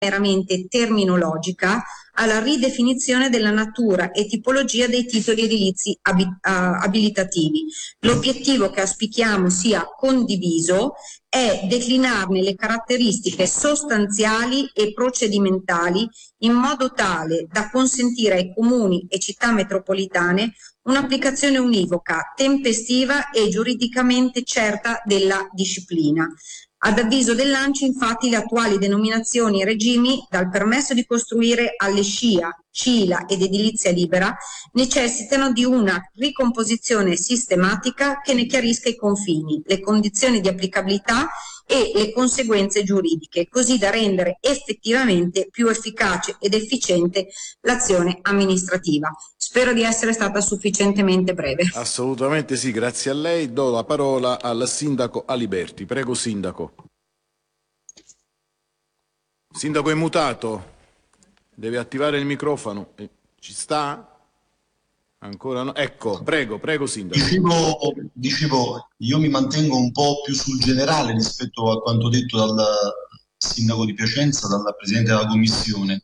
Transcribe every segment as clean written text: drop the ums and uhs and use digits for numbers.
meramente terminologica alla ridefinizione della natura e tipologia dei titoli edilizi abilitativi. L'obiettivo che auspichiamo sia condiviso è declinarne le caratteristiche sostanziali e procedimentali in modo tale da consentire ai comuni e città metropolitane un'applicazione univoca, tempestiva e giuridicamente certa della disciplina. Ad avviso dell'ANCI, infatti, le attuali denominazioni e regimi, dal permesso di costruire alle SCIA, CILA ed edilizia libera, necessitano di una ricomposizione sistematica che ne chiarisca i confini, le condizioni di applicabilità e le conseguenze giuridiche, così da rendere effettivamente più efficace ed efficiente l'azione amministrativa. Spero di essere stata sufficientemente breve. Assolutamente sì, grazie a lei. Do la parola al sindaco Aliberti. Prego, sindaco. Sindaco è mutato, deve attivare il microfono. Ci sta? Ancora no? Ecco, prego sindaco. Dicevo, io mi mantengo un po' più sul generale rispetto a quanto detto dal sindaco di Piacenza, dalla presidente della commissione,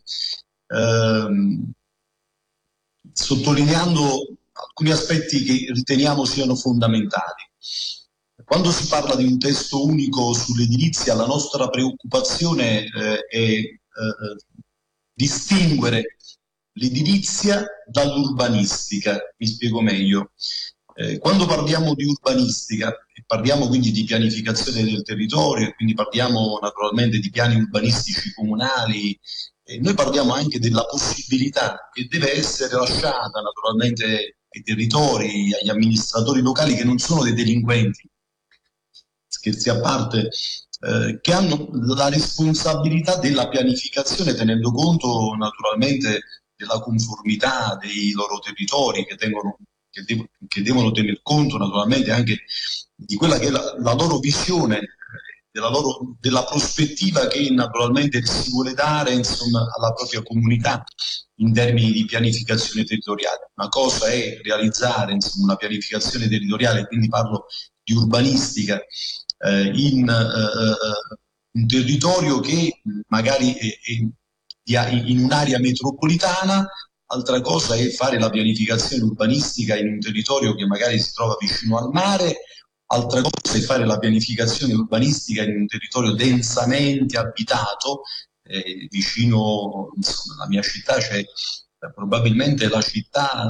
sottolineando alcuni aspetti che riteniamo siano fondamentali. Quando si parla di un testo unico sull'edilizia, la nostra preoccupazione è distinguere l'edilizia dall'urbanistica. Mi spiego meglio. Quando parliamo di urbanistica e parliamo quindi di pianificazione del territorio, quindi parliamo naturalmente di piani urbanistici comunali, noi parliamo anche della possibilità che deve essere lasciata naturalmente ai territori, agli amministratori locali che non sono dei delinquenti, scherzi a parte, che hanno la responsabilità della pianificazione tenendo conto naturalmente della conformità dei loro territori che devono tener conto naturalmente anche di quella che è la loro visione, della prospettiva che naturalmente si vuole dare insomma, alla propria comunità in termini di pianificazione territoriale. Una cosa è realizzare insomma, una pianificazione territoriale, quindi parlo di urbanistica, in un territorio che magari è in un'area metropolitana. Altra cosa è fare la pianificazione urbanistica in un territorio che magari si trova vicino al mare, altra cosa è fare la pianificazione urbanistica in un territorio densamente abitato, vicino, insomma, alla mia città c'è probabilmente la città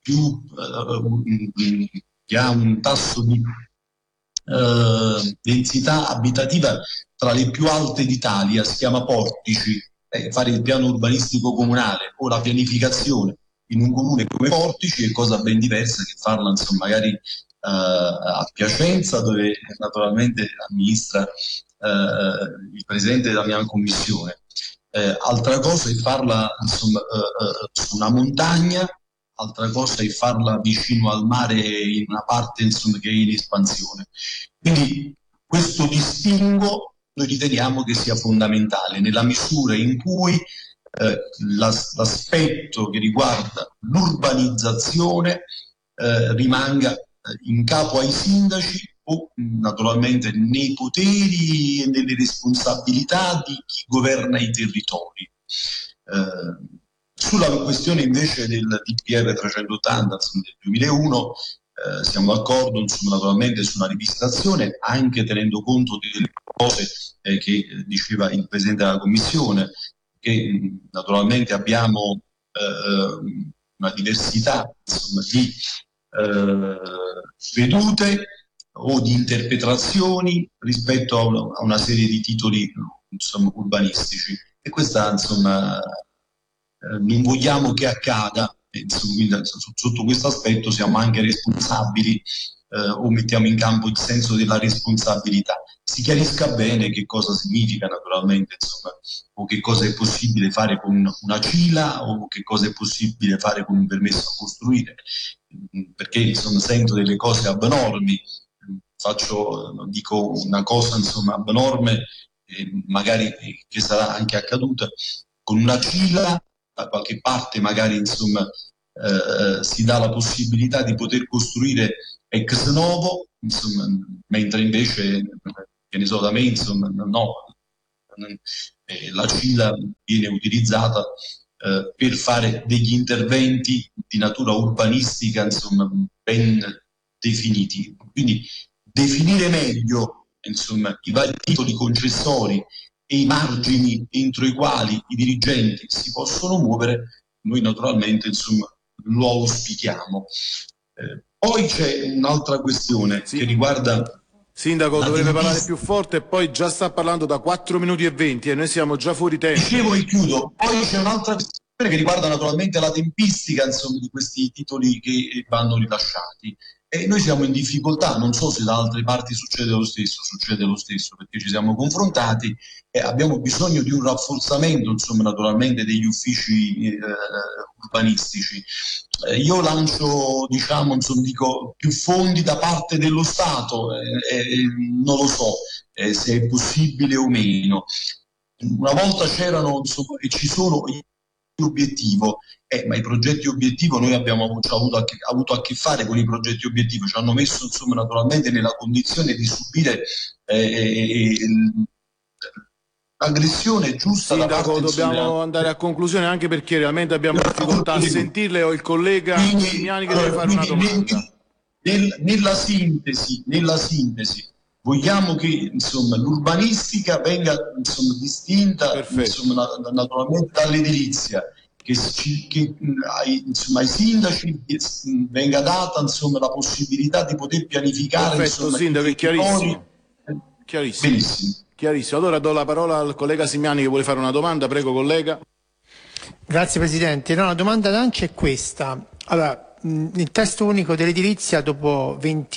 che ha un tasso di densità abitativa tra le più alte d'Italia, si chiama Portici. Fare il piano urbanistico comunale o la pianificazione in un comune come Portici è cosa ben diversa che farla insomma, magari a Piacenza, dove naturalmente amministra il presidente della mia commissione. Altra cosa è farla insomma, su una montagna, altra cosa è farla vicino al mare in una parte insomma, che è in espansione. Quindi questo distinguo noi riteniamo che sia fondamentale nella misura in cui l'aspetto che riguarda l'urbanizzazione rimanga in capo ai sindaci o naturalmente nei poteri e nelle responsabilità di chi governa i territori. Sulla questione invece del DPR 380 del 2001 siamo d'accordo insomma, naturalmente su una rivisitazione anche tenendo conto delle cose che diceva il Presidente della Commissione, che naturalmente abbiamo una diversità insomma, di vedute o di interpretazioni rispetto a una serie di titoli insomma, urbanistici e questa insomma non vogliamo che accada. Insomma, sotto questo aspetto siamo anche responsabili o mettiamo in campo il senso della responsabilità. Si chiarisca bene che cosa significa naturalmente, insomma, o che cosa è possibile fare con una CILA o che cosa è possibile fare con un permesso a costruire, perché insomma, sento delle cose abnormi, dico una cosa insomma abnorme, magari che sarà anche accaduta con una CILA. Da qualche parte magari insomma si dà la possibilità di poter costruire ex novo, insomma, mentre invece che ne so da me insomma no, la CILA viene utilizzata per fare degli interventi di natura urbanistica, insomma, ben definiti. Quindi definire meglio, insomma, i vari titoli concessori e i margini entro i quali i dirigenti si possono muovere, noi naturalmente, insomma, lo auspichiamo. Poi c'è un'altra questione che riguarda... Sindaco, dovrebbe parlare più forte e poi già sta parlando da 4 minuti e 20 e noi siamo già fuori tempo. Dicevo e chiudo. Poi c'è un'altra questione che riguarda naturalmente la tempistica, insomma, di questi titoli che vanno rilasciati. E noi siamo in difficoltà, non so se da altre parti succede lo stesso perché ci siamo confrontati e abbiamo bisogno di un rafforzamento, insomma, naturalmente degli uffici urbanistici. Io lancio, diciamo, insomma, dico, più fondi da parte dello Stato, non lo so se è possibile o meno. Una volta c'erano, insomma, e ci sono obiettivo, ma i progetti obiettivo noi abbiamo avuto a che fare con i progetti obiettivo, ci hanno messo, insomma, naturalmente nella condizione di subire l'aggressione giusta. Sindaco, dobbiamo andare a conclusione anche perché realmente abbiamo difficoltà a sentirle. Ho il collega Simiani che deve fare una domanda. Nella sintesi vogliamo che, insomma, l'urbanistica venga, insomma, distinta, insomma, naturalmente dall'edilizia, che insomma, ai sindaci venga data, insomma, la possibilità di poter pianificare. Perfetto, insomma, sindaco, è chiarissimo. Benissimo. Chiarissimo. Allora do la parola al collega Simiani che vuole fare una domanda. Prego, collega. Grazie Presidente. No, la domanda d'Ancia è questa. Allora, il testo unico dell'edilizia dopo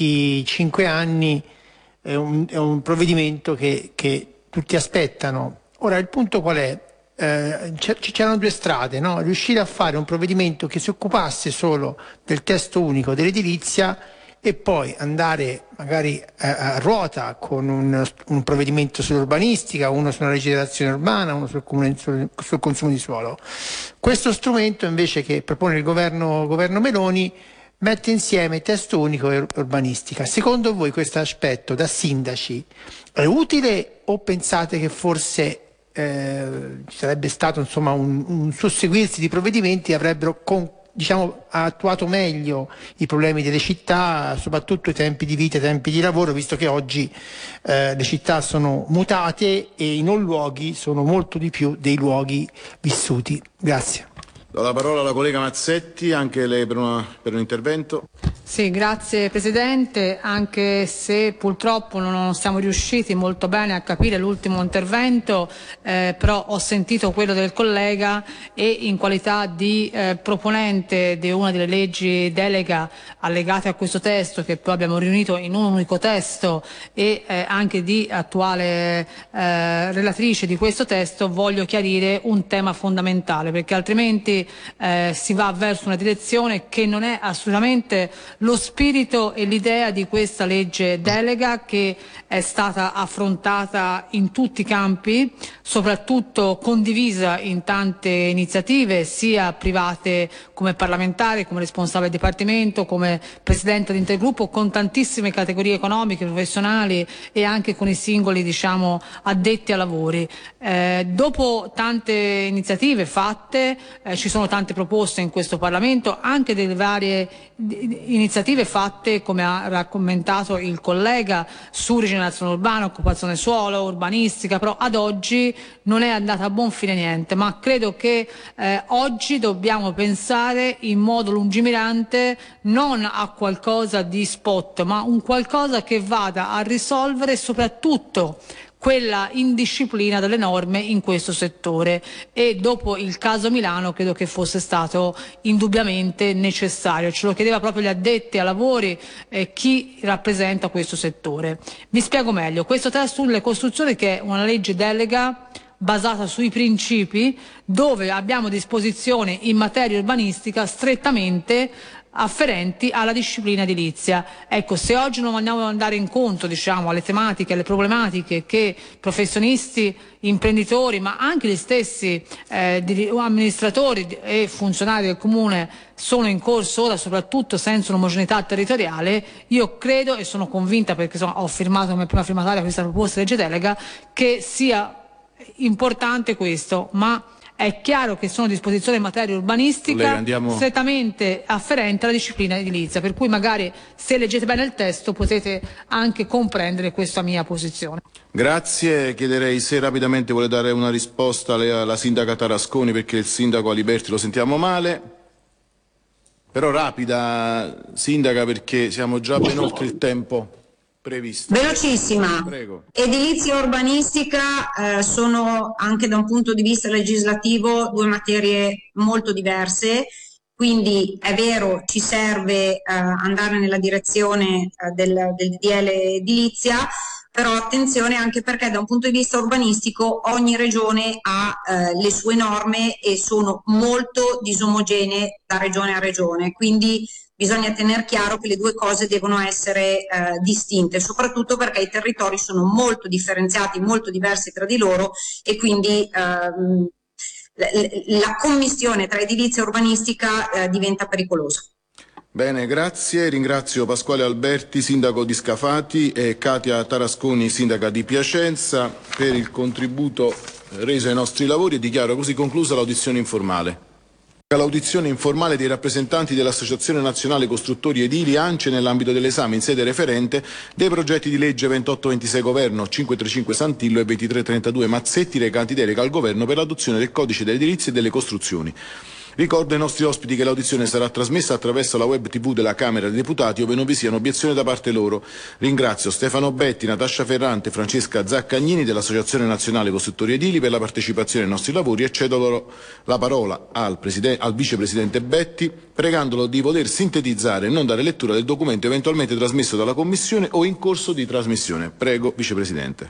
25 anni è un provvedimento che tutti aspettano. Ora, il punto qual è? C'erano due strade, no? Riuscire a fare un provvedimento che si occupasse solo del testo unico dell'edilizia e poi andare magari a ruota con un provvedimento sull'urbanistica, uno sulla rigenerazione urbana, uno sul consumo di suolo. Questo strumento invece che propone il governo Meloni mette insieme testo unico e urbanistica. Secondo voi questo aspetto da sindaci è utile o pensate che forse ci sarebbe stato, insomma, un susseguirsi di provvedimenti che avrebbero attuato meglio i problemi delle città, soprattutto i tempi di vita e i tempi di lavoro, visto che oggi le città sono mutate e i non luoghi sono molto di più dei luoghi vissuti. Grazie. Do la parola alla collega Mazzetti, anche lei per un intervento. Sì, grazie Presidente, anche se purtroppo non siamo riusciti molto bene a capire l'ultimo intervento, però ho sentito quello del collega e in qualità di proponente di una delle leggi delega allegate a questo testo, che poi abbiamo riunito in un unico testo, e anche di attuale relatrice di questo testo, voglio chiarire un tema fondamentale, perché altrimenti si va verso una direzione che non è assolutamente lo spirito e l'idea di questa legge delega, che è stata affrontata in tutti i campi, soprattutto condivisa in tante iniziative, sia private come parlamentare, come responsabile del Dipartimento, come Presidente dell'Intergruppo, con tantissime categorie economiche, professionali e anche con i singoli, diciamo, addetti ai lavori. Dopo tante iniziative fatte, ci sono tante proposte in questo Parlamento, anche delle varie iniziative fatte, come ha raccontato il collega, su rigenerazione urbana, occupazione suolo, urbanistica, però ad oggi non è andata a buon fine niente, ma credo che oggi dobbiamo pensare in modo lungimirante non a qualcosa di spot, ma un qualcosa che vada a risolvere soprattutto quella indisciplina delle norme in questo settore, e dopo il caso Milano credo che fosse stato indubbiamente necessario. Ce lo chiedeva proprio gli addetti ai lavori, chi rappresenta questo settore. Mi spiego meglio. Questo testo sulle costruzioni, che è una legge delega basata sui principi, dove abbiamo disposizioni in materia urbanistica strettamente afferenti alla disciplina edilizia. Ecco, se oggi non andiamo ad andare incontro, diciamo, alle tematiche, alle problematiche che professionisti, imprenditori, ma anche gli stessi amministratori e funzionari del Comune sono in corso ora, soprattutto senza un'omogeneità territoriale, io credo e sono convinta, perché ho firmato come prima firmataria questa proposta di legge delega, che sia importante questo, ma è chiaro che sono disposizioni in materia urbanistica strettamente afferenti alla disciplina edilizia, per cui magari se leggete bene il testo potete anche comprendere questa mia posizione. Grazie, chiederei se rapidamente vuole dare una risposta alla sindaca Tarasconi, perché il sindaco Aliberti lo sentiamo male. Però rapida, sindaca, perché siamo già ben oltre il tempo previsto. Velocissima. Prego. Edilizia e urbanistica sono anche da un punto di vista legislativo due materie molto diverse, quindi è vero, ci serve andare nella direzione del DL edilizia, però attenzione anche perché da un punto di vista urbanistico ogni regione ha le sue norme e sono molto disomogenee da regione a regione, quindi bisogna tenere chiaro che le due cose devono essere distinte, soprattutto perché i territori sono molto differenziati, molto diversi tra di loro e quindi la commistione tra edilizia e urbanistica diventa pericolosa. Bene, grazie. Ringrazio Pasquale Alberti, sindaco di Scafati, e Katia Tarasconi, sindaca di Piacenza, per il contributo reso ai nostri lavori, e dichiaro così conclusa l'audizione informale. L'audizione informale dei rappresentanti dell'Associazione Nazionale Costruttori Edili ANCE nell'ambito dell'esame in sede referente dei progetti di legge 2826 Governo, 535 Santillo e 2332 Mazzetti, recanti delega al Governo per l'adozione del Codice dell'edilizia e delle costruzioni. Ricordo ai nostri ospiti che l'audizione sarà trasmessa attraverso la web TV della Camera dei Deputati, ove non vi siano obiezioni da parte loro. Ringrazio Stefano Betti, Natascia Ferrante, Francesca Zaccagnini dell'Associazione Nazionale Costruttori Edili per la partecipazione ai nostri lavori e cedo loro la parola al vicepresidente Betti, pregandolo di voler sintetizzare e non dare lettura del documento eventualmente trasmesso dalla Commissione o in corso di trasmissione. Prego, vicepresidente.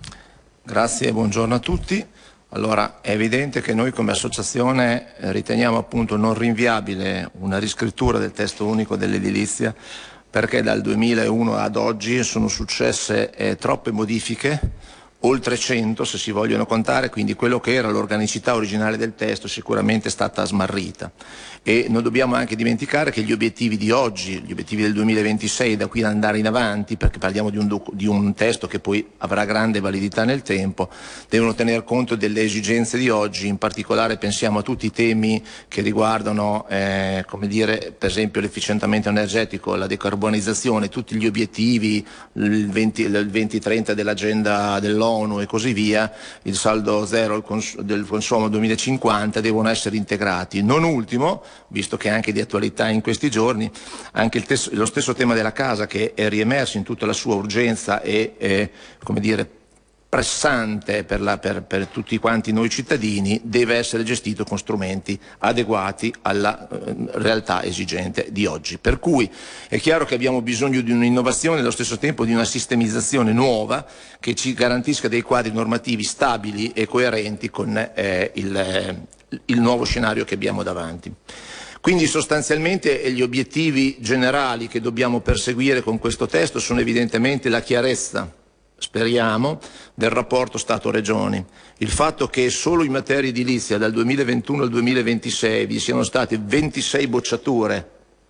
Grazie e buongiorno a tutti. Allora, è evidente che noi come associazione riteniamo appunto non rinviabile una riscrittura del testo unico dell'edilizia, perché dal 2001 ad oggi sono successe troppe modifiche, oltre 100 se si vogliono contare, quindi quello che era l'organicità originale del testo sicuramente è stata smarrita. E non dobbiamo anche dimenticare che gli obiettivi di oggi, gli obiettivi del 2026 da qui ad andare in avanti, perché parliamo di un testo che poi avrà grande validità nel tempo, devono tener conto delle esigenze di oggi. In particolare pensiamo a tutti i temi che riguardano come dire, per esempio l'efficientamento energetico, la decarbonizzazione, tutti gli obiettivi, il 2030 dell'agenda dell'ONU e così via, il saldo zero del consumo 2050 devono essere integrati. Non ultimo, visto che è anche di attualità in questi giorni, anche lo stesso tema della casa, che è riemerso in tutta la sua urgenza e come dire pressante per tutti quanti noi cittadini, deve essere gestito con strumenti adeguati alla realtà esigente di oggi. Per cui è chiaro che abbiamo bisogno di un'innovazione e allo stesso tempo di una sistemizzazione nuova che ci garantisca dei quadri normativi stabili e coerenti con il nuovo scenario che abbiamo davanti. Quindi sostanzialmente gli obiettivi generali che dobbiamo perseguire con questo testo sono evidentemente la chiarezza, speriamo, del rapporto Stato-Regioni. Il fatto che solo in materia edilizia dal 2021 al 2026 vi siano state 26 bocciature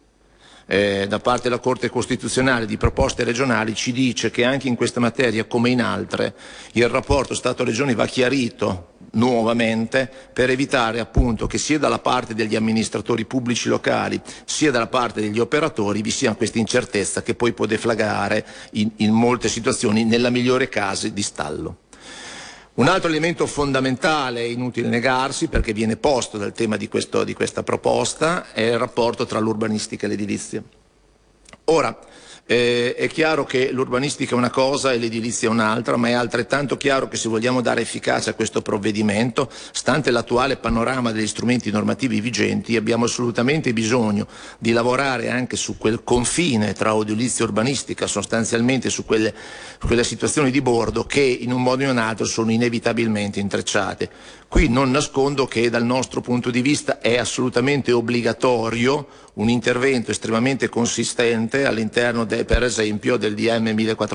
da parte della Corte Costituzionale di proposte regionali ci dice che anche in questa materia, come in altre, il rapporto Stato-Regioni va chiarito nuovamente per evitare appunto che sia dalla parte degli amministratori pubblici locali sia dalla parte degli operatori vi sia questa incertezza che poi può deflagrare in molte situazioni, nella migliore casi di stallo. Un altro elemento fondamentale, inutile negarsi perché viene posto dal tema di questa proposta, è il rapporto tra l'urbanistica e l'edilizia. Ora, è chiaro che l'urbanistica è una cosa e l'edilizia è un'altra, ma è altrettanto chiaro che se vogliamo dare efficacia a questo provvedimento, stante l'attuale panorama degli strumenti normativi vigenti, abbiamo assolutamente bisogno di lavorare anche su quel confine tra edilizia e urbanistica, sostanzialmente su quelle situazioni di bordo che in un modo o in un altro sono inevitabilmente intrecciate. Qui non nascondo che dal nostro punto di vista è assolutamente obbligatorio un intervento estremamente consistente all'interno per esempio del DM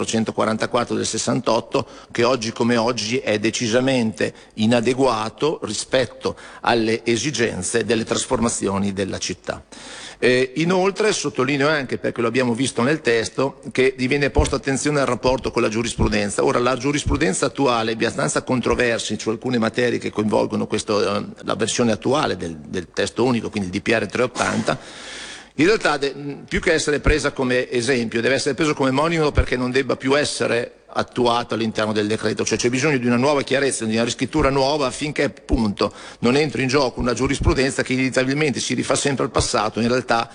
1444 del 68, che oggi come oggi è decisamente inadeguato rispetto alle esigenze delle trasformazioni della città. Inoltre sottolineo anche, perché lo abbiamo visto nel testo, che viene posta attenzione al rapporto con la giurisprudenza. Ora, la giurisprudenza attuale è abbastanza controversa su alcune materie che coinvolgono la versione attuale del testo unico, quindi il DPR 380. In realtà, più che essere presa come esempio, deve essere preso come monito perché non debba più essere attuato all'interno del decreto, cioè c'è bisogno di una nuova chiarezza, di una riscrittura nuova affinché appunto non entri in gioco una giurisprudenza che inevitabilmente si rifà sempre al passato, in realtà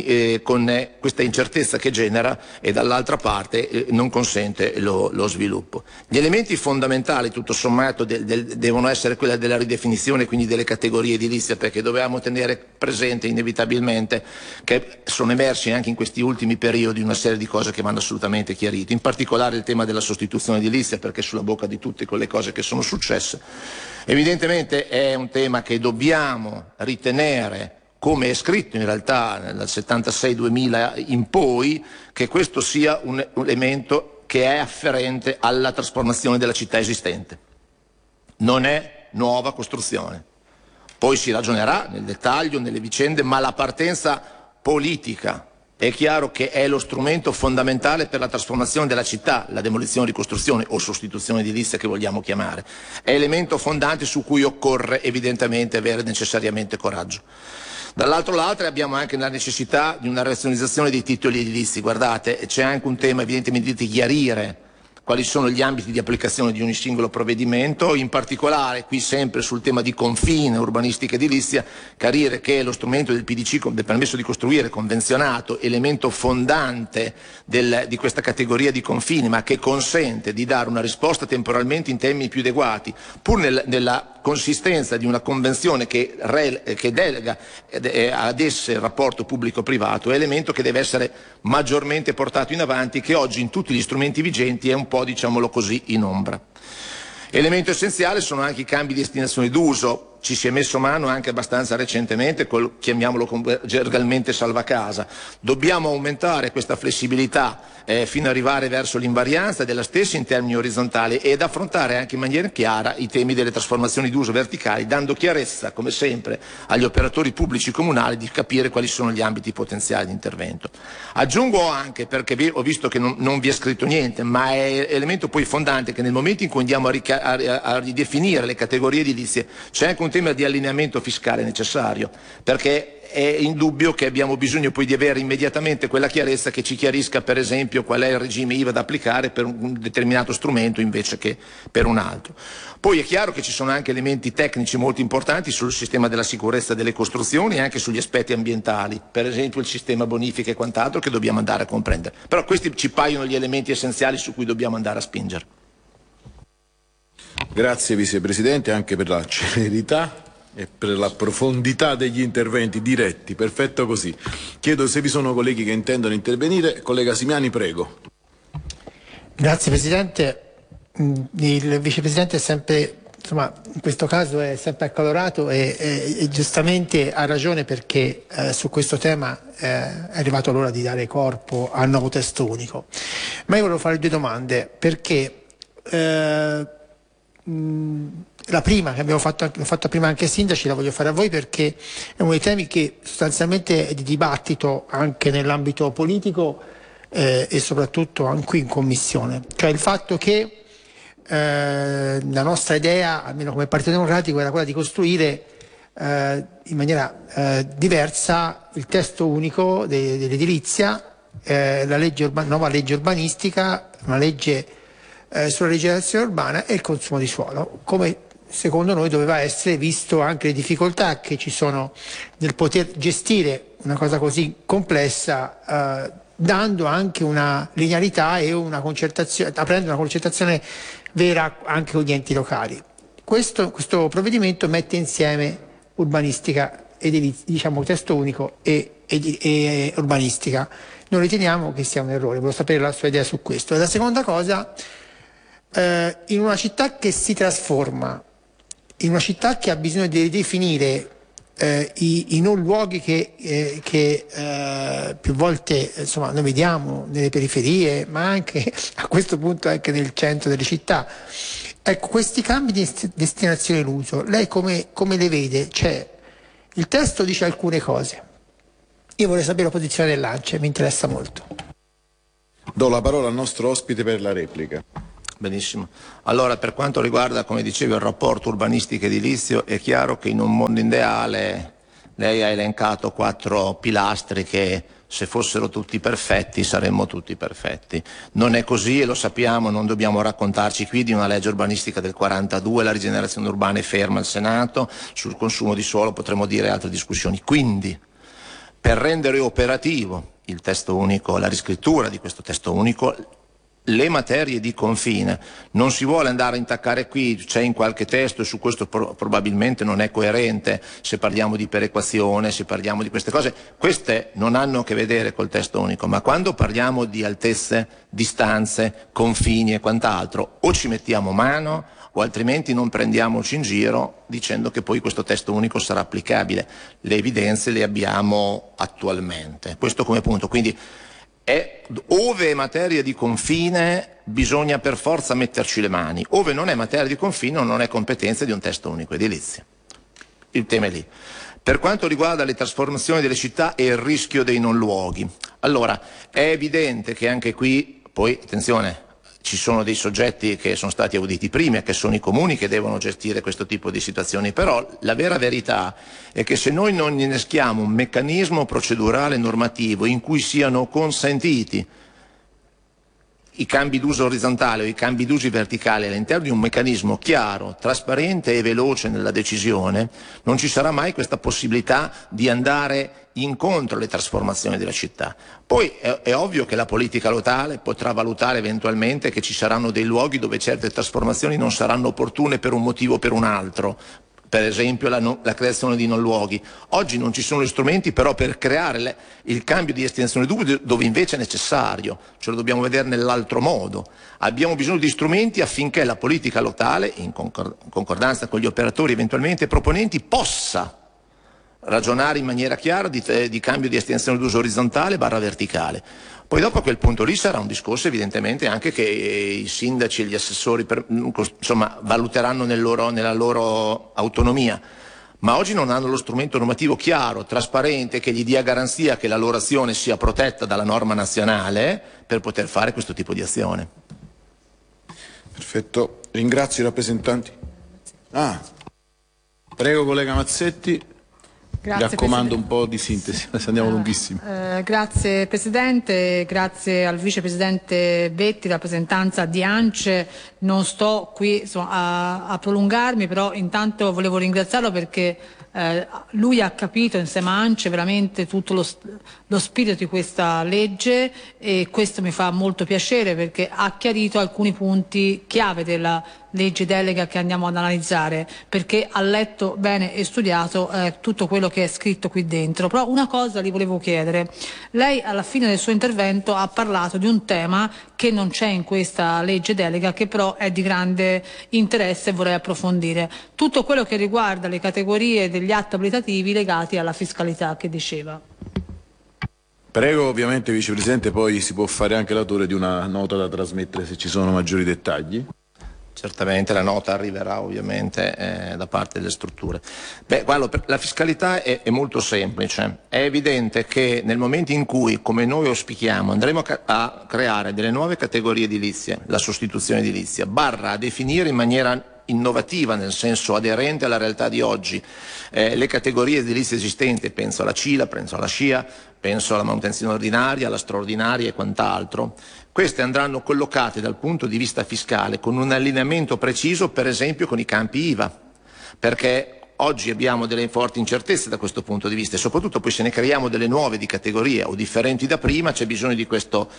con questa incertezza che genera e dall'altra parte non consente lo sviluppo. Gli elementi fondamentali tutto sommato devono essere quella della ridefinizione quindi delle categorie edilizie, perché dobbiamo tenere presente inevitabilmente che sono emersi anche in questi ultimi periodi una serie di cose che vanno assolutamente chiarite, in particolare il tema della sostituzione edilizia, perché è sulla bocca di tutti con le cose che sono successe. Evidentemente è un tema che dobbiamo ritenere, come è scritto in realtà dal 76-2000 in poi, che questo sia un elemento che è afferente alla trasformazione della città esistente. Non è nuova costruzione. Poi si ragionerà nel dettaglio, nelle vicende, ma la partenza politica è chiaro che è lo strumento fondamentale per la trasformazione della città, la demolizione, ricostruzione o sostituzione edilizia che vogliamo chiamare. È elemento fondante su cui occorre evidentemente avere necessariamente coraggio. Dall'altro lato abbiamo anche la necessità di una razionalizzazione dei titoli edilizi. Guardate, c'è anche un tema evidentemente di chiarire quali sono gli ambiti di applicazione di ogni singolo provvedimento, in particolare qui sempre sul tema di confine, urbanistica edilizia, chiarire che lo strumento del PDC, del permesso di costruire convenzionato, elemento fondante di questa categoria di confini, ma che consente di dare una risposta temporalmente in termini più adeguati, pur nella consistenza di una convenzione che delega ad esse il rapporto pubblico-privato, è elemento che deve essere maggiormente portato in avanti, che oggi in tutti gli strumenti vigenti è un po', diciamolo così, in ombra. Elemento essenziale sono anche i cambi di destinazione d'uso. Ci si è messo mano anche abbastanza recentemente chiamiamolo gergalmente salvacasa. Dobbiamo aumentare questa flessibilità fino ad arrivare verso l'invarianza della stessa in termini orizzontali ed affrontare anche in maniera chiara i temi delle trasformazioni d'uso verticali, dando chiarezza, come sempre, agli operatori pubblici comunali di capire quali sono gli ambiti potenziali di intervento. Aggiungo anche, perché ho visto che non vi è scritto niente, ma è elemento poi fondante, che nel momento in cui andiamo a ridefinire le categorie edilizie c'è anche un tema di allineamento fiscale necessario, perché è indubbio che abbiamo bisogno poi di avere immediatamente quella chiarezza che ci chiarisca per esempio qual è il regime IVA da applicare per un determinato strumento invece che per un altro. Poi è chiaro che ci sono anche elementi tecnici molto importanti sul sistema della sicurezza delle costruzioni e anche sugli aspetti ambientali, per esempio il sistema bonifica e quant'altro, che dobbiamo andare a comprendere. Però questi ci paiono gli elementi essenziali su cui dobbiamo andare a spingere. Grazie Vicepresidente anche per la celerità e per la profondità degli interventi diretti, perfetto così. Chiedo se vi sono colleghi che intendono intervenire. Collega Simiani, prego. Grazie Presidente. Il Vicepresidente è sempre, insomma, in questo caso è sempre accalorato e giustamente ha ragione, perché su questo tema è arrivato l'ora di dare corpo al nuovo testo unico. Ma io volevo fare due domande, perché la prima che abbiamo fatto prima anche ai sindaci, la voglio fare a voi, perché è uno dei temi che sostanzialmente è di dibattito anche nell'ambito politico e soprattutto anche qui in Commissione, cioè il fatto che la nostra idea, almeno come Partito Democratico, era quella di costruire in maniera diversa il testo unico dell'edilizia, nuova legge urbanistica, una legge sulla rigenerazione urbana e il consumo di suolo, come secondo noi doveva essere, visto anche le difficoltà che ci sono nel poter gestire una cosa così complessa, dando anche una linearità e una concertazione, aprendo una concertazione vera anche con gli enti locali. Questo provvedimento mette insieme urbanistica, diciamo testo unico e urbanistica. Noi riteniamo che sia un errore, volevo sapere la sua idea su questo. E la seconda cosa, in una città che si trasforma, in una città che ha bisogno di ridefinire i non luoghi che più volte insomma noi vediamo nelle periferie, ma anche a questo punto anche nel centro delle città. Ecco, questi cambi di destinazione d'uso, lei come le vede? Cioè, il testo dice alcune cose. Io vorrei sapere la posizione dell'ANCE, mi interessa molto. Do la parola al nostro ospite per la replica. Benissimo. Allora, per quanto riguarda, come dicevo, il rapporto urbanistico-edilizio, è chiaro che in un mondo ideale lei ha elencato 4 pilastri che, se fossero tutti perfetti, saremmo tutti perfetti. Non è così e lo sappiamo, non dobbiamo raccontarci qui di una legge urbanistica del 42, la rigenerazione urbana è ferma al Senato, sul consumo di suolo potremmo dire altre discussioni. Quindi, per rendere operativo il testo unico, la riscrittura di questo testo unico, le materie di confine, non si vuole andare a intaccare qui, c'è in qualche testo e su questo probabilmente non è coerente, se parliamo di perequazione, se parliamo di queste cose, queste non hanno a che vedere col testo unico, ma quando parliamo di altezze, distanze, confini e quant'altro, o ci mettiamo mano o altrimenti non prendiamoci in giro dicendo che poi questo testo unico sarà applicabile. Le evidenze le abbiamo attualmente, questo come punto. Quindi ove è materia di confine bisogna per forza metterci le mani, ove non è materia di confine non è competenza di un testo unico edilizio. Il tema è lì. Per quanto riguarda le trasformazioni delle città e il rischio dei non luoghi, allora è evidente che anche qui, poi attenzione, ci sono dei soggetti che sono stati auditi prima, che sono i comuni che devono gestire questo tipo di situazioni, però la vera verità è che se noi non inneschiamo un meccanismo procedurale normativo in cui siano consentiti i cambi d'uso orizzontale o i cambi d'uso verticali all'interno di un meccanismo chiaro, trasparente e veloce nella decisione, non ci sarà mai questa possibilità di andare incontro alle trasformazioni della città. Poi è ovvio che la politica locale potrà valutare eventualmente che ci saranno dei luoghi dove certe trasformazioni non saranno opportune per un motivo o per un altro, per esempio la creazione di non luoghi. Oggi non ci sono gli strumenti però per creare il cambio di estensione dove invece è necessario, ce lo dobbiamo vedere nell'altro modo. Abbiamo bisogno di strumenti affinché la politica locale, in concordanza con gli operatori eventualmente proponenti, possa ragionare in maniera chiara di cambio di estensione d'uso orizzontale / verticale. Poi dopo a quel punto lì sarà un discorso evidentemente anche che i sindaci e gli assessori insomma valuteranno nella loro autonomia, ma oggi non hanno lo strumento normativo chiaro, trasparente, che gli dia garanzia che la loro azione sia protetta dalla norma nazionale per poter fare questo tipo di azione. Perfetto, ringrazio i rappresentanti. Prego collega Mazzetti. Grazie, raccomando un po' di sintesi, se andiamo lunghissimi. Grazie Presidente, grazie al Vicepresidente Betti, rappresentanza di ANCE. Non sto qui a prolungarmi, però intanto volevo ringraziarlo perché lui ha capito insieme a ANCE veramente tutto lo spirito di questa legge e questo mi fa molto piacere perché ha chiarito alcuni punti chiave della legge delega che andiamo ad analizzare, perché ha letto bene e studiato tutto quello che è scritto qui dentro. Però una cosa gli volevo chiedere: lei alla fine del suo intervento ha parlato di un tema che non c'è in questa legge delega, che però è di grande interesse e vorrei approfondire, tutto quello che riguarda le categorie degli atti abilitativi legati alla fiscalità che diceva. Prego ovviamente Vicepresidente, poi si può fare anche l'autore di una nota da trasmettere se ci sono maggiori dettagli. Certamente la nota arriverà ovviamente da parte delle strutture. La fiscalità è molto semplice. È evidente che nel momento in cui, come noi auspichiamo, andremo a creare delle nuove categorie edilizie, la sostituzione edilizia, a definire in maniera innovativa, nel senso aderente alla realtà di oggi, le categorie edilizie esistenti, penso alla CILA, penso alla SCIA, penso alla manutenzione ordinaria, alla straordinaria e quant'altro. Queste andranno collocate dal punto di vista fiscale con un allineamento preciso, per esempio con i campi IVA, perché oggi abbiamo delle forti incertezze da questo punto di vista e soprattutto poi se ne creiamo delle nuove di categoria o differenti da prima, c'è bisogno di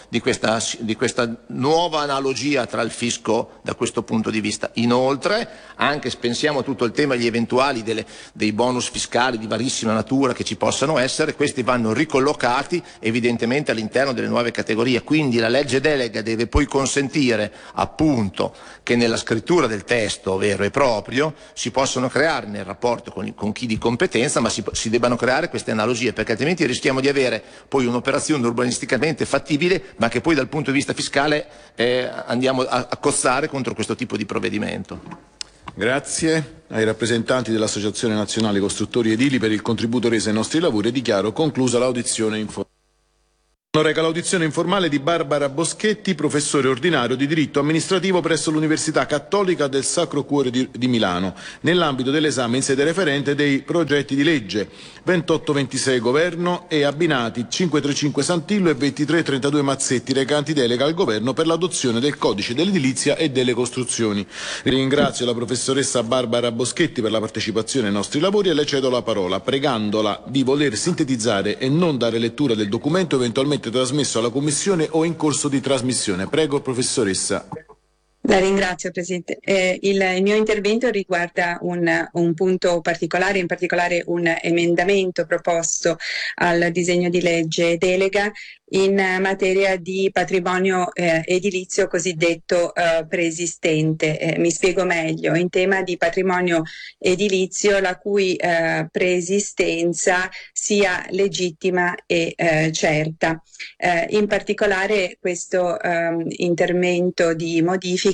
questa nuova analogia tra il fisco da questo punto di vista. Inoltre, anche se pensiamo a tutto il tema degli eventuali dei bonus fiscali di varissima natura che ci possano essere, questi vanno ricollocati evidentemente all'interno delle nuove categorie, quindi la legge delega deve poi consentire appunto che nella scrittura del testo vero e proprio si possano creare nel rapporto rapporto con chi di competenza, ma si debbano creare queste analogie, perché altrimenti rischiamo di avere poi un'operazione urbanisticamente fattibile, ma che poi dal punto di vista fiscale andiamo a cozzare contro questo tipo di provvedimento. Grazie ai rappresentanti dell'Associazione Nazionale Costruttori Edili per il contributo reso ai nostri lavori e dichiaro conclusa l'audizione informale. Reca l'audizione informale di Barbara Boschetti, professore ordinario di diritto amministrativo presso l'Università Cattolica del Sacro Cuore di Milano, nell'ambito dell'esame in sede referente dei progetti di legge 2826 Governo e abbinati 535 Santillo e 2332 Mazzetti, recanti delega al Governo per l'adozione del Codice dell'edilizia e delle costruzioni. Ringrazio la professoressa Barbara Boschetti per la partecipazione ai nostri lavori e le cedo la parola, pregandola di voler sintetizzare e non dare lettura del documento eventualmente trasmesso alla Commissione o in corso di trasmissione. Prego, professoressa. La ringrazio, Presidente. Il mio intervento riguarda un punto particolare, in particolare un emendamento proposto al disegno di legge delega in materia di patrimonio edilizio cosiddetto preesistente. Mi spiego meglio. In tema di patrimonio edilizio la cui preesistenza sia legittima e certa. In particolare questo intervento di modifica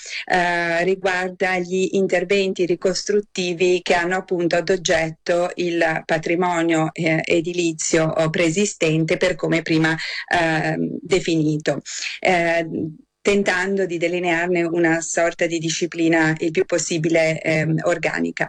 riguarda gli interventi ricostruttivi che hanno appunto ad oggetto il patrimonio edilizio preesistente per come prima definito. Tentando di delinearne una sorta di disciplina il più possibile organica.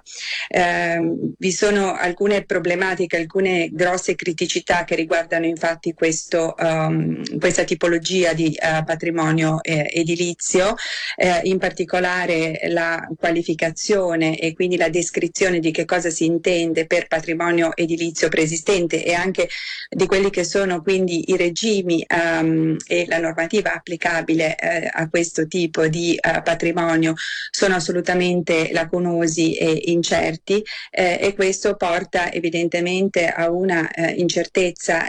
Vi sono alcune problematiche, alcune grosse criticità che riguardano infatti questa tipologia di patrimonio edilizio, in particolare la qualificazione e quindi la descrizione di che cosa si intende per patrimonio edilizio preesistente e anche di quelli che sono quindi i regimi e la normativa applicabile a questo tipo di patrimonio sono assolutamente lacunosi e incerti e questo porta evidentemente a una incertezza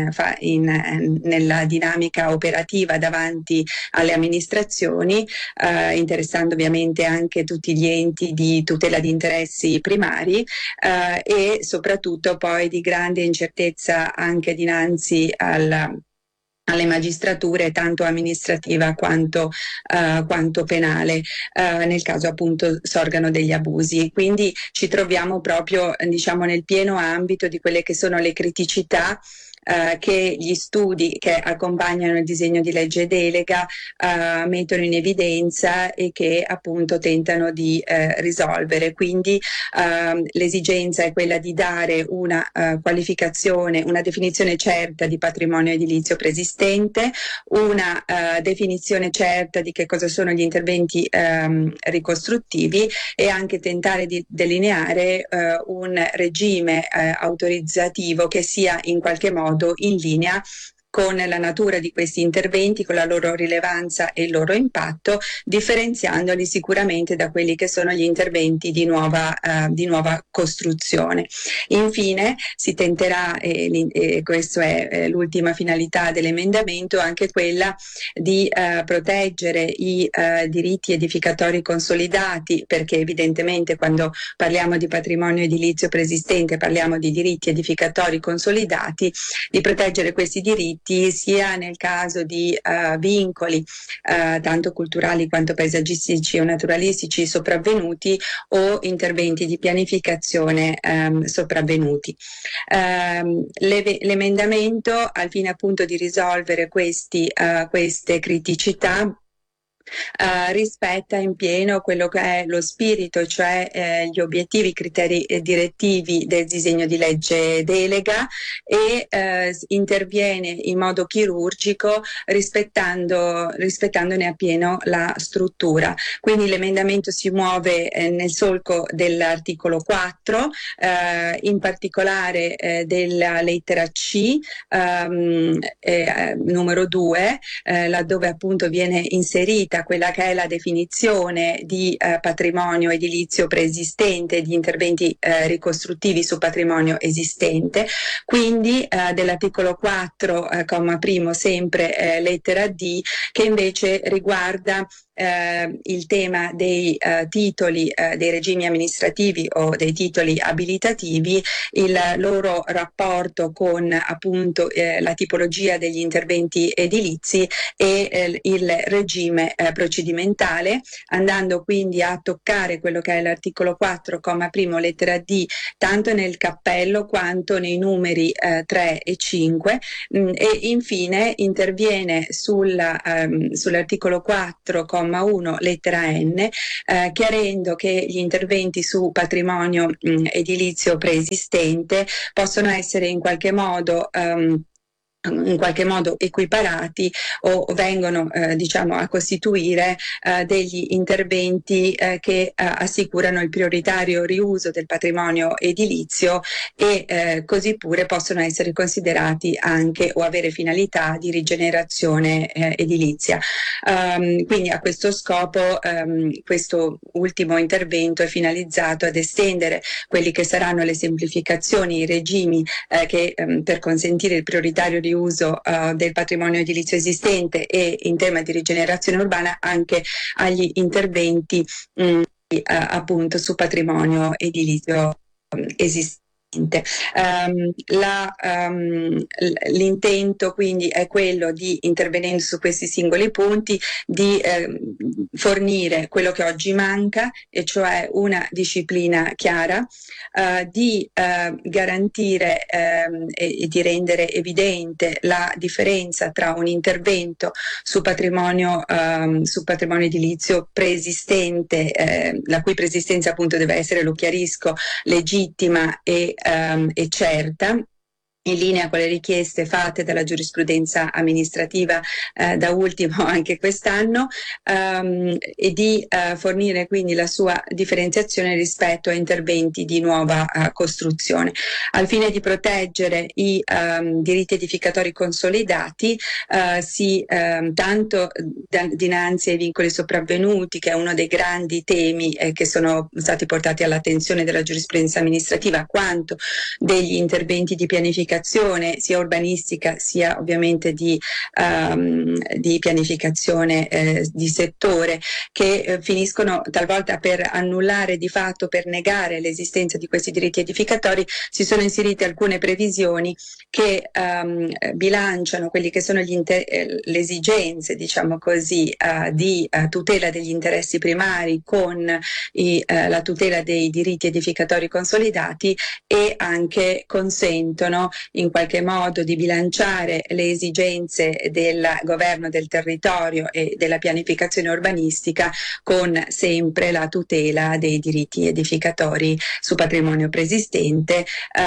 nella dinamica operativa davanti alle amministrazioni, interessando ovviamente anche tutti gli enti di tutela di interessi primari e soprattutto poi di grande incertezza anche dinanzi alle magistrature tanto amministrativa quanto penale nel caso appunto sorgano degli abusi. Quindi ci troviamo proprio diciamo nel pieno ambito di quelle che sono le criticità che gli studi che accompagnano il disegno di legge delega mettono in evidenza e che appunto tentano di risolvere. Quindi l'esigenza è quella di dare una qualificazione, una definizione certa di patrimonio edilizio preesistente, una definizione certa di che cosa sono gli interventi ricostruttivi e anche tentare di delineare un regime autorizzativo che sia in qualche modo in linea con la natura di questi interventi, con la loro rilevanza e il loro impatto, differenziandoli sicuramente da quelli che sono gli interventi di nuova costruzione. Infine si tenterà, e questa è l'ultima finalità dell'emendamento, anche quella di proteggere i diritti edificatori consolidati, perché evidentemente quando parliamo di patrimonio edilizio preesistente parliamo di diritti edificatori consolidati, di proteggere questi diritti sia nel caso di vincoli tanto culturali quanto paesaggistici o naturalistici sopravvenuti o interventi di pianificazione sopravvenuti. L'emendamento al fine appunto di risolvere queste criticità rispetta in pieno quello che è lo spirito, cioè gli obiettivi, i criteri direttivi del disegno di legge delega e interviene in modo chirurgico rispettandone appieno la struttura. Quindi l'emendamento si muove nel solco dell'articolo 4, in particolare della lettera C, numero 2, laddove appunto viene inserita quella che è la definizione di patrimonio edilizio preesistente, di interventi ricostruttivi su patrimonio esistente, quindi dell'articolo 4, comma primo, sempre lettera D, che invece riguarda il tema dei titoli dei regimi amministrativi o dei titoli abilitativi, il loro rapporto con appunto la tipologia degli interventi edilizi e il regime procedimentale, andando quindi a toccare quello che è l'articolo 4, comma primo, lettera D, tanto nel cappello quanto nei numeri 3 e 5, e infine interviene sull'articolo 4, comma 1, lettera N, chiarendo che gli interventi su patrimonio edilizio preesistente possono essere in qualche modo equiparati o vengono diciamo a costituire degli interventi che assicurano il prioritario riuso del patrimonio edilizio e così pure possono essere considerati anche o avere finalità di rigenerazione edilizia. Quindi a questo scopo questo ultimo intervento è finalizzato ad estendere quelli che saranno le semplificazioni, i regimi che per consentire il prioritario riuso del patrimonio edilizio esistente e in tema di rigenerazione urbana anche agli interventi appunto su patrimonio edilizio esistente. L'intento quindi è quello di, intervenendo su questi singoli punti, di fornire quello che oggi manca, e cioè una disciplina chiara, di garantire e di rendere evidente la differenza tra un intervento su patrimonio edilizio preesistente, la cui preesistenza appunto deve essere, lo chiarisco, legittima e certa, in linea con le richieste fatte dalla giurisprudenza amministrativa da ultimo anche quest'anno, e di fornire quindi la sua differenziazione rispetto a interventi di nuova costruzione. Al fine di proteggere i diritti edificatori consolidati, tanto dinanzi ai vincoli sopravvenuti, che è uno dei grandi temi che sono stati portati all'attenzione della giurisprudenza amministrativa, quanto degli interventi di pianificazione sia urbanistica sia ovviamente di pianificazione di settore, che finiscono talvolta per annullare, di fatto per negare l'esistenza di questi diritti edificatori. Si sono inserite alcune previsioni che bilanciano quelli che sono le esigenze, diciamo così, di tutela degli interessi primari con la tutela dei diritti edificatori consolidati, e anche consentono in qualche modo di bilanciare le esigenze del governo del territorio e della pianificazione urbanistica con sempre la tutela dei diritti edificatori su patrimonio preesistente,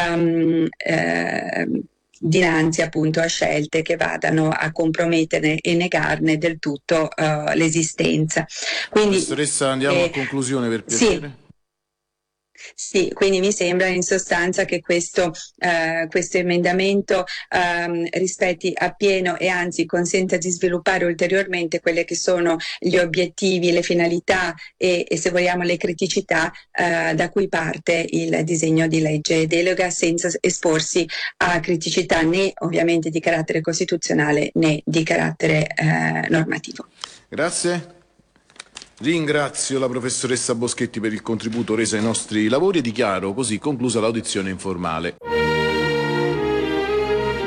dinanzi appunto a scelte che vadano a compromettere e negarne del tutto l'esistenza. Quindi, professoressa, andiamo a conclusione, per piacere. Sì. Sì, quindi mi sembra in sostanza che questo emendamento rispetti appieno e anzi consenta di sviluppare ulteriormente quelle che sono gli obiettivi, le finalità e se vogliamo le criticità da cui parte il disegno di legge delega, senza esporsi a criticità né ovviamente di carattere costituzionale né di carattere normativo. Grazie. Ringrazio la professoressa Boschetti per il contributo reso ai nostri lavori e dichiaro così conclusa l'audizione informale.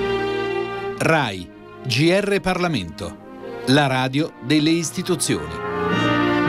RAI, GR Parlamento, la radio delle istituzioni.